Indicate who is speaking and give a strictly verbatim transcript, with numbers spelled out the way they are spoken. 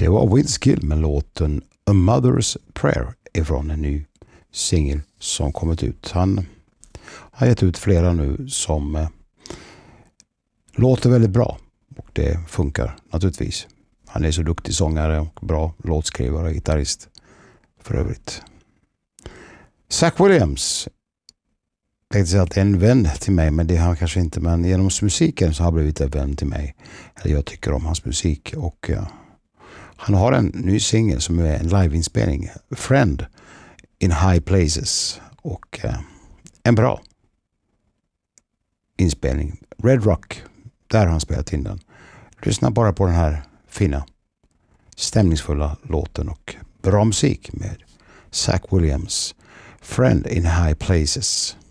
Speaker 1: Det var Wizkill med låten A Mother's Prayer ifrån en ny singel som kommit ut. Han har gett ut flera nu som eh, låter väldigt bra och det funkar naturligtvis. Han är så duktig sångare och bra låtskrivare och gitarrist för övrigt. Zach Williams, jag tänkte säga att det är en vän till mig, men det har han kanske inte, men genom musiken så har han blivit en vän till mig. Eller jag tycker om hans musik och ja, han har en ny singel som är en liveinspelning, Friend in High Places, och eh, en bra inspelning. Red Rock, där har han spelat in den. Lyssna bara på den här fina, stämningsfulla låten och bra musik med Zach Williams, Friend in High Places.